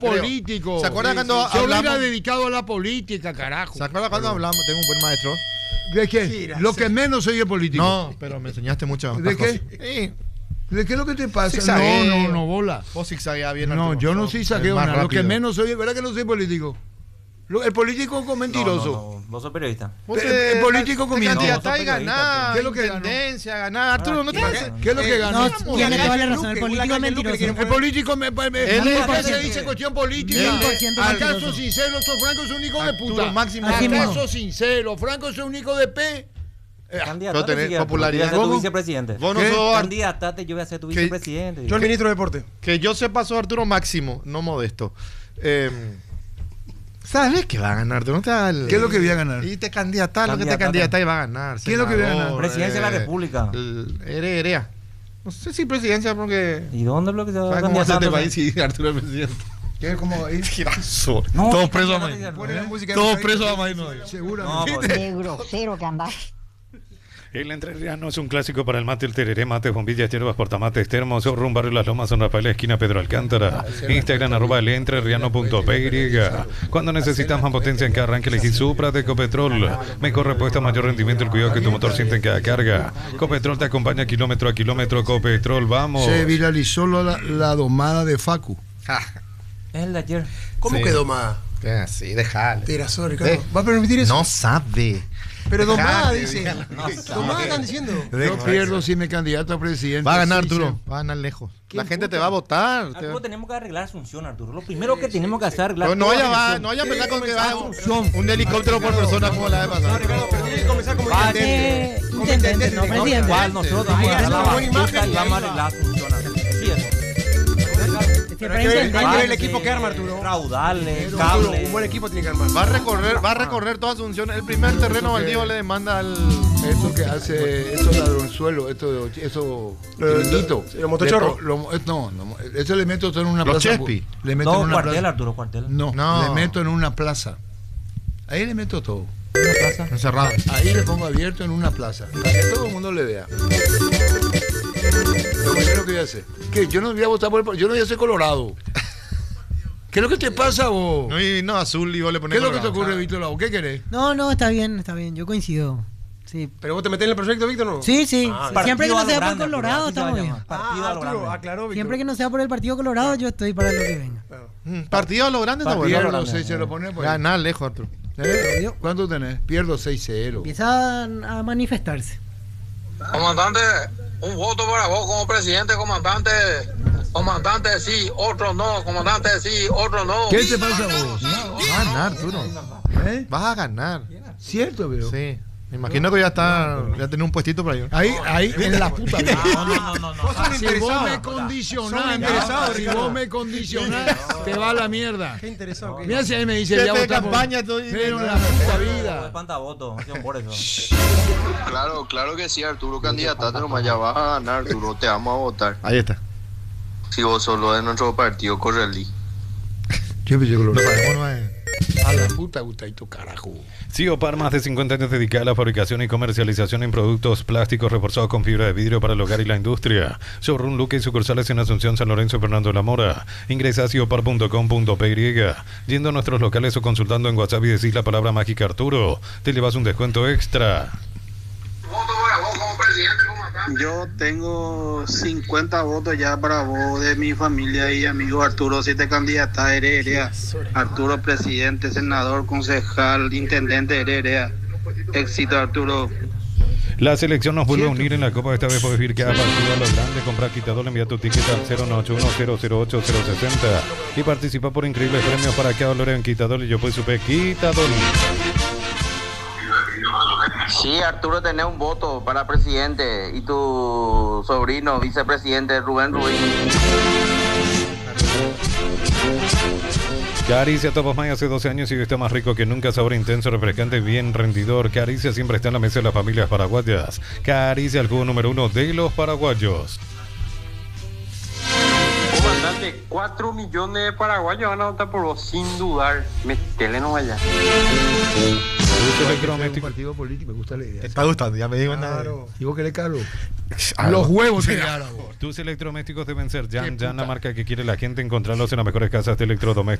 político. ¿Se acuerdan cuando Yo hablamos? hubiera dedicado a la política, carajo. ¿Se acuerdan cuando hablamos? Tengo un buen maestro. ¿De qué? Lo que menos soy es político. No, pero me enseñaste mucho. ¿De qué? Sí. ¿De qué es lo que te pasa? Zigzagueo. No, bola. Vos zigzagueas bien. No, Arturo. yo no zigzagueo Es más nada. Lo que rápido. menos soy, ¿verdad que no soy político? El político con mentiroso. No, vos sos periodista. El político con te miedo. candidatás y ganás. ¿Qué es lo que ganó? Intendencia, ganás. Arturo, ¿no te pasa? ¿Qué es lo que ganó? No, tiene toda la razón. El político es mentiroso. El político se dice cuestión política. 100% ¿Acaso mentiroso. sincero, Franco es un hijo de Arturo puta? Máximo. Así mismo. ¿Acaso sincero, Franco es un hijo de P? Candidatate, tenés siquiera, popularidad. yo voy a ser tu ¿Cómo? vicepresidente. Vos no ¿Qué? sos Candidatate, yo voy a ser tu vicepresidente. Yo el ministro de Deporte. que yo sepa sos Arturo Máximo, no Modesto. ¿Sabes qué va a ganar? ¿Tú no te das el- ¿Qué es lo que voy a ganar? Y te candidatás, lo que te Candidatate. candidatás y va a ganar. ¿Qué es lo que voy a ganar? senador, Presidencia de la República. Herea. No sé si presidencia porque... ¿Y dónde es lo que se va a ¿Sabes cómo va a ser este candidatar? país si Arturo es presidente? ¿Qué es como ahí? Girazo. No, Todos que presos a candidato Maíz. que- Ponen la música Todos de- presos a Maíz. No, Seguramente. No, pues, Qué grosero que andás. El entrerriano es un clásico para el mate, el tereré, mates, bombillas, hierbas, portamates, termos, Rumbo Barrio Las Lomas, San Rafael, esquina Pedro Alcántara. Instagram, @elentreRriano.py. Cuando necesitas más potencia en cada arranque, elegí Supra de Ecopetrol. Mejor respuesta, mayor rendimiento, el cuidado que tu motor siente en cada carga. Copetrol te acompaña kilómetro a kilómetro. Copetrol, vamos. Se viralizó la domada de Facu. es el de ayer. ¿Cómo Sí. quedó más? Sí, déjale. Tirazo, Ricardo. ¿Va a permitir eso? No sabe. Pero domada, Dejale, dice. dígalo. Domada están diciendo. Yo pierdo si me candidato a presidente. Va a ganar, Sí, Arturo. sí. Va a ganar lejos. La ¿Quién gente te puta? va a votar. Arturo, tenemos que arreglar Asunción, Arturo. Lo primero que tenemos que hacer es arreglar. No, no toda vaya, Asunción. no vaya a pensar con que va Asunción. un helicóptero por persona como la vez pasada. Ricardo, pero tiene que comenzar como Vale. intendente. Como Intendente, no presidente. Igual nosotros vamos a Ahí dar la hace una buena batuta imagen y vamos a y ahí- arreglar Asunción. Así es. Pero hay que ver el equipo que arma, Arturo. Raudales, Arturo, cables. un buen equipo tiene que armar. Va a recorrer toda Asunción. El primer terreno baldío le demanda al. Esto que hace, esto ladronzuelo, eso chiringuito. los motochorros. No, eso le meto todo en una Los plaza. Chespi. Le meto en No, una cuartel, plaza. Arturo, cuartel. No, No. le meto en una plaza. Ahí le meto todo. ¿Una plaza? Encerrado. Ahí le pongo abierto en una plaza. Para que todo el mundo le vea. Lo primero que voy a hacer. ¿Qué? Yo no voy a votar por yo no voy a ser colorado. ¿Qué es lo que te pasa vos? No, y no, azul y vos le ¿Qué pones. es lo que te colorado. ocurre, Víctor Lago? ¿Qué querés? No, está bien, yo coincido. Sí. ¿Pero vos te metés en el proyecto, Víctor, no? Sí. Partido Siempre que a no lo sea por grande, Colorado, así se va a estamos bien. llamar. Partido a lo Arturo, grande. aclaró, Víctor. Siempre que no sea por el Partido Colorado, yo estoy para lo que venga. Partido a lo grande está bueno. Pierdo 6 se lo pone pues. Ganar lejos, Arturo. ¿Cuánto tenés? Pierdo 6-0. Empiezan a manifestarse. Comandante, un voto para vos como presidente, comandante. Comandante sí, otro no, comandante sí, otro no. ¿Qué te pasa vos? Vas a ganar, Arturo. ¿Eh? Vas a ganar. Cierto, pero. Sí. Me imagino que ya tiene un puestito por ahí. Ahí, en la puta vida. No. Vos sos un Si vos interesado. me condicionás, Son interesados, si Ricardo. vos me condicionás, te va a la mierda. Qué interesado que Mira si ahí me dice, Jefe voy a de votar por- campaña, todo- pero en la puta vida. Espantavoto, por eso. Claro que sí, Arturo, candidatate nomás, ya vas a ganar, Arturo, te vamos a votar. Ahí está. Si vos solo de nuestro partido, Correlí. ¿Qué pensé que lo No sabemos, no es. A la puta gustadito, carajo. Ciopar, más de 50 años dedicada a la fabricación y comercialización en productos plásticos reforzados con fibra de vidrio para el hogar y la industria. Showroom Luque y sucursales en Asunción, San Lorenzo y Fernando de la Mora. Ingresa a ciopar.com.py. Yendo a nuestros locales o consultando en WhatsApp y decís la palabra mágica Arturo, te llevas un descuento extra. Voto para vos como presidente, comandante. Yo tengo 50 votos ya para vos de mi familia y amigo Arturo. Si te candidatas, Heredia. Arturo, presidente, senador, concejal, intendente, Heredia. Éxito, Arturo. La selección nos vuelve a unir en la Copa. Esta vez puedes ir cada partido a lo grande. Compra quitador, envía tu ticket al 091-008-060 y participa por increíbles premios para cada valor en quitador. Y yo pues supe quitador. Sí, Arturo, tenés un voto para presidente y tu sobrino, vicepresidente Rubén Ruiz. Caricia Top of Mind hace 12 años y hoy está más rico que nunca. Sabor intenso, refrescante, bien rendidor. Caricia siempre está en la mesa de las familias paraguayas. Caricia, el jugo número 1 de los paraguayos. Comandante, de 4 millones de paraguayos van a votar por vos, sin dudar. Metele no vaya. Un partido político, me gusta la idea. Te está gustando, ya me digo nada. ¿Y vos querés, Carlos? Los huevos te Tus electrodomésticos deben ser Jan la marca que quiere la gente, encontrarlos en las mejores casas de electrodomésticos.